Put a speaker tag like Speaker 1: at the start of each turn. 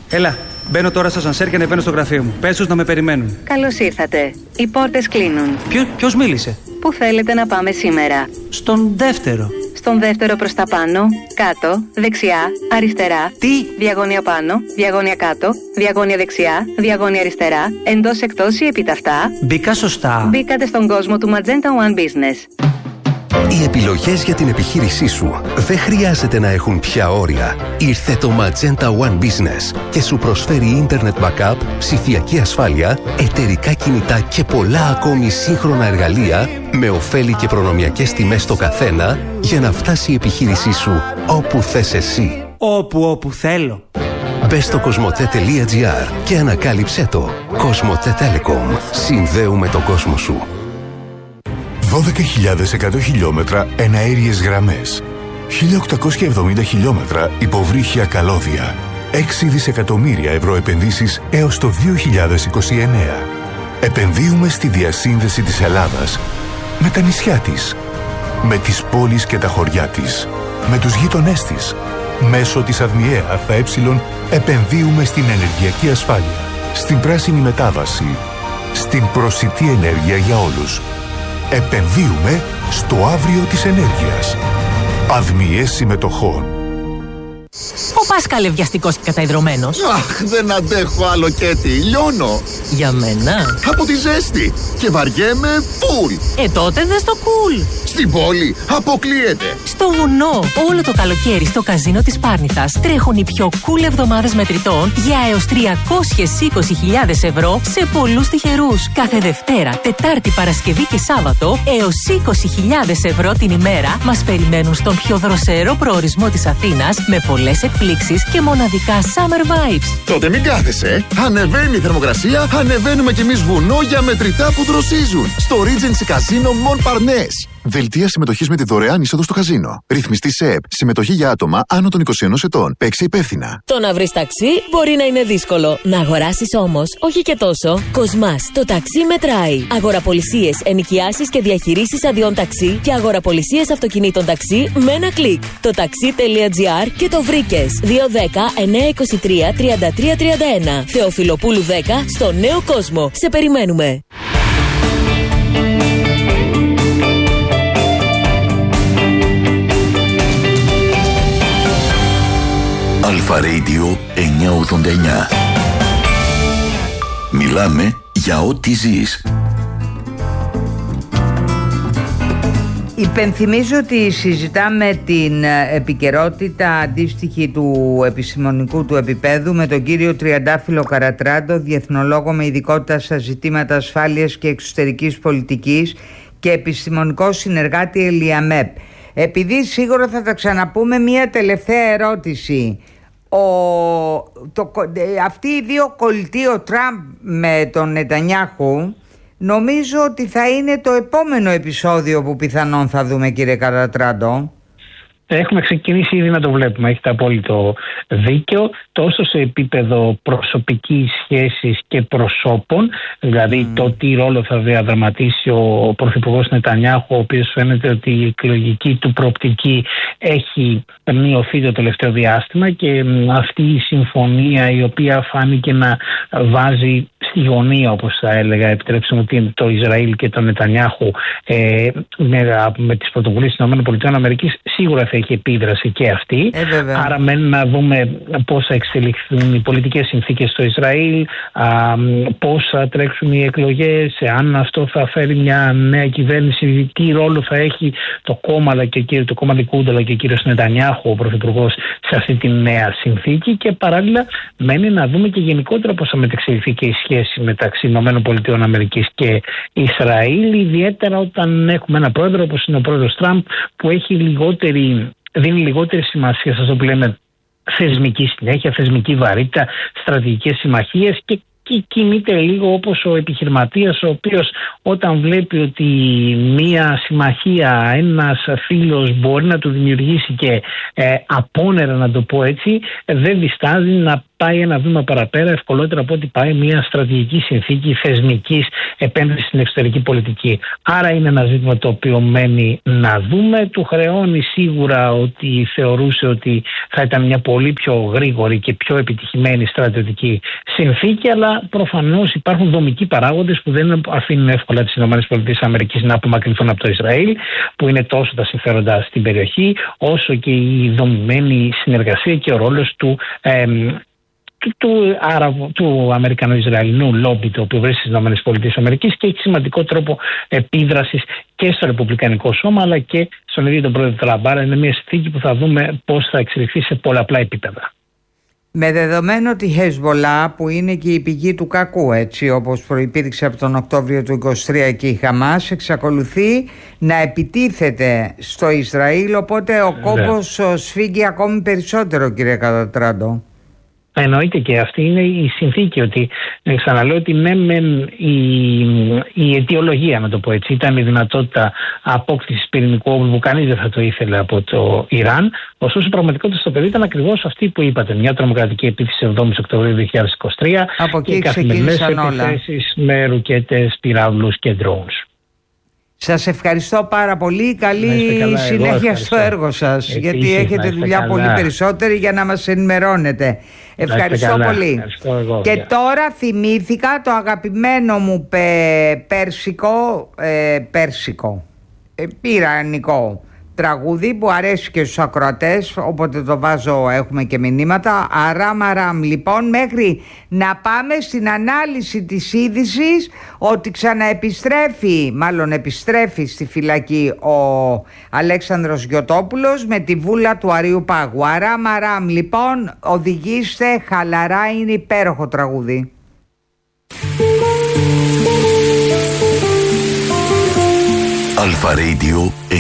Speaker 1: Έλα, μπαίνω τώρα στο ασανσέρ και ανεβαίνω στο γραφείο μου. Πες τους να με περιμένουν.
Speaker 2: Καλώς ήρθατε. Οι πόρτες κλείνουν.
Speaker 1: Ποιος μίλησε?
Speaker 2: Πού θέλετε να πάμε σήμερα?
Speaker 1: Στον δεύτερο.
Speaker 2: Στον δεύτερο προς τα πάνω, κάτω, δεξιά, αριστερά.
Speaker 1: Τι?
Speaker 2: Διαγώνια πάνω, διαγώνια κάτω, διαγώνια δεξιά, διαγώνια αριστερά, εντός εκτός ή επιταυτά.
Speaker 1: Μπήκα σωστά?
Speaker 2: Μπήκατε στον κόσμο του Magenta One Business.
Speaker 3: Οι επιλογές για την επιχείρησή σου δεν χρειάζεται να έχουν πια όρια. Ήρθε το Magenta One Business και σου προσφέρει Internet Backup, ψηφιακή ασφάλεια, εταιρικά κινητά και πολλά ακόμη σύγχρονα εργαλεία με ωφέλη και προνομιακές τιμές στο καθένα για να φτάσει η επιχείρησή σου όπου θες εσύ.
Speaker 1: Όπου θέλω.
Speaker 3: Μπες στο cosmote.gr και ανακάλυψέ το. Cosmote Telecom. Συνδέουμε τον κόσμο σου.
Speaker 4: 12.100 χιλιόμετρα εναέριες γραμμές, 1.870 χιλιόμετρα υποβρύχια καλώδια, 6 δισεκατομμύρια ευρώ επενδύσεις έως το 2029. Επενδύουμε στη διασύνδεση της Ελλάδας με τα νησιά της, με τις πόλεις και τα χωριά της, με τους γείτονές της. Μέσω της ΑΔΜΙΕ ΑΕ επενδύουμε στην ενεργειακή ασφάλεια, στην πράσινη μετάβαση, στην προσιτή ενέργεια για όλους. Επενδύουμε στο αύριο της ενέργειας. ΑΔΜΙΕ συμμετοχών.
Speaker 5: Ο Πάσκαλε βιαστικός και καταϊδρωμένος.
Speaker 6: Αχ, δεν αντέχω άλλο Κέτι, λιώνω.
Speaker 5: Για μένα.
Speaker 6: Από τη ζέστη και βαριέμαι φουλ.
Speaker 5: Τότε δες το cool.
Speaker 6: Στην πόλη αποκλείεται.
Speaker 5: Στο βουνό, όλο το καλοκαίρι στο καζίνο της Πάρνηθας τρέχουν οι πιο cool εβδομάδες μετρητών για έως 320.000 ευρώ σε πολλούς τυχερούς. Κάθε Δευτέρα, Τετάρτη, Παρασκευή και Σάββατο έως 20.000 ευρώ την ημέρα μας περιμένουν στον πιο δροσερό προορισμό της Αθήνας με πολλές εκπλήξεις και μοναδικά summer vibes.
Speaker 6: Τότε μην κάθεσαι. Ανεβαίνει η θερμοκρασία, ανεβαίνουμε κι εμείς βουνό για μετρητά που δροσίζουν. Στο Regency Casino Montparnasse. Δελτία συμμετοχής με τη δωρεάν είσοδο στο καζίνο. Ρυθμιστή ΣΕΕΠ. Συμμετοχή για άτομα άνω των 21 ετών. Παίξε υπεύθυνα.
Speaker 7: Το να βρεις ταξί μπορεί να είναι δύσκολο. Να αγοράσεις όμως, όχι και τόσο. Κοσμάς. Το ταξί μετράει. Αγοραπολισίες, ενοικιάσεις και διαχειρήσεις αδειών ταξί και αγοραπολισίες αυτοκινήτων ταξί με ένα κλικ. Το ταξί.gr και το βρήκες. 210-923-3331. Θεοφιλοπούλου 10 στο Νέο Κόσμο. Σε περιμένουμε.
Speaker 8: Αλφα Radio 989. Μιλάμε για ό,τι ζεις.
Speaker 9: Υπενθυμίζω ότι συζητάμε την επικαιρότητα αντίστοιχη του επιστημονικού του επίπεδου με τον κύριο Τριαντάφυλλο Καρατράντο, διεθνολόγο με ειδικότητα στα ζητήματα ασφάλειας και εξωτερικής πολιτικής και επιστημονικό συνεργάτη ΕΛΙΑΜΕΠ. Επειδή σίγουρα θα τα ξαναπούμε, μία τελευταία ερώτηση. Αυτοί οι δύο κολλητοί, ο Τραμπ με τον Νετανιάχου, νομίζω ότι θα είναι το επόμενο επεισόδιο που πιθανόν θα δούμε, κύριε Καρατράντο.
Speaker 10: Έχουμε ξεκινήσει ήδη να το βλέπουμε, έχετε απόλυτο δίκιο, τόσο σε επίπεδο προσωπικής σχέσης και προσώπων, δηλαδή το τι ρόλο θα διαδραματίσει ο πρωθυπουργός Νετανιάχου, ο οποίος φαίνεται ότι η εκλογική του προοπτική έχει μειωθεί το τελευταίο διάστημα, και αυτή η συμφωνία η οποία φάνηκε να βάζει στη γωνία, όπως θα έλεγα, επιτρέψτε μου, το Ισραήλ και τον Νετανιάχου με τις πρωτοβουλίες των ΗΠΑ, σίγουρα θα έχει επίδραση και αυτή. Άρα μένει να δούμε πώς θα εξελιχθούν οι πολιτικές συνθήκες στο Ισραήλ, πώς θα τρέξουν οι εκλογές, αν αυτό θα φέρει μια νέα κυβέρνηση, τι ρόλο θα έχει το κόμμα Λικούντ αλλά και ο κύριος Νετανιάχου, ο πρωθυπουργός, σε αυτή τη νέα συνθήκη. Και παράλληλα μένει να δούμε και γενικότερα πώς θα μεταξελιχθεί και η σχέση μεταξύ ΗΠΑ και Ισραήλ, ιδιαίτερα όταν έχουμε ένα πρόεδρο όπως είναι ο πρόεδρος Τραμπ, που έχει δίνει λιγότερη σημασία σε αυτό που λέμε θεσμική συνέχεια, θεσμική βαρύτητα, στρατηγικές συμμαχίες, και κινείται λίγο όπως ο επιχειρηματίας, ο οποίος όταν βλέπει ότι μία συμμαχία, ένας φίλος μπορεί να του δημιουργήσει και απόνερα, να το πω έτσι, δεν διστάζει να πάει ένα βήμα παραπέρα ευκολότερα από ότι πάει μια στρατηγική συνθήκη θεσμικής επένδυσης στην εξωτερική πολιτική. Άρα είναι ένα ζήτημα το οποίο μένει να δούμε. Του χρεώνει σίγουρα ότι θεωρούσε ότι θα ήταν μια πολύ πιο γρήγορη και πιο επιτυχημένη στρατιωτική συνθήκη, αλλά προφανώς υπάρχουν δομικοί παράγοντες που δεν αφήνουν εύκολα τις ΗΠΑ να απομακρυνθούν από το Ισραήλ, που είναι τόσο τα συμφέροντα στην περιοχή, όσο και η δομημένη συνεργασία και ο ρόλος του Αμερικανο-Ισραηλινού λόμπι, το οποίο βρίσκεται στις ΗΠΑ και έχει σημαντικό τρόπο επίδρασης και στο Ρεπουμπλικανικό Σώμα, αλλά και στον ίδιο τον πρόεδρο Τραμπ. Είναι μια συνθήκη που θα δούμε πώς θα εξελιχθεί σε πολλαπλά επίπεδα.
Speaker 9: Με δεδομένο ότι η Χεσμολάχ, που είναι και η πηγή του κακού, έτσι όπως προϋπήρξε από τον Οκτώβριο του 2023, και η Χαμάς εξακολουθεί να επιτίθεται στο Ισραήλ, οπότε ο κόμπος σφίγγει ακόμη περισσότερο, κύριε Κατατράντο.
Speaker 10: Εννοείται, και αυτή είναι η συνθήκη, ότι ξαναλέω ότι ναι, η αιτιολογία, να το πω έτσι, ήταν η δυνατότητα απόκτησης πυρηνικού όπλου που κανείς δεν θα το ήθελε από το Ιράν. Ωστόσο, η πραγματικότητα στο παιδί ήταν ακριβώς αυτή που είπατε. Μια τρομοκρατική επίθεση 7 Οκτωβρίου 2023 και καθημερινές επιθέσεις με ρουκέτες, πυράβλους και drones.
Speaker 9: Σας ευχαριστώ πάρα πολύ. Καλή συνέχεια στο έργο σας, γιατί έχετε δουλειά πολύ περισσότερη για να μας ενημερώνετε. Ευχαριστώ πολύ. Και τώρα θυμήθηκα το αγαπημένο μου πυρανικό τραγούδι που αρέσει και στους ακροατές, όποτε το βάζω έχουμε και μηνύματα. Αράμ αράμ. Λοιπόν, μέχρι να πάμε στην ανάλυση της είδησης ότι επιστρέφει στη φυλακή ο Αλέξανδρος Γιωτόπουλος με τη βούλα του Αρείου Πάγου. Αράμ αράμ. Λοιπόν, οδηγήστε χαλαρά, είναι υπέροχο τραγούδι.
Speaker 8: Αλφα Radio